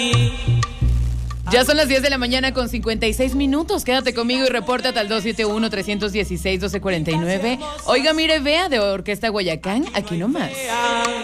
Ya son las 10 de la mañana con 56 minutos. Quédate conmigo y repórtate al 271-316-1249. Oiga, mire, vea de Orquesta Guayacán, aquí nomás.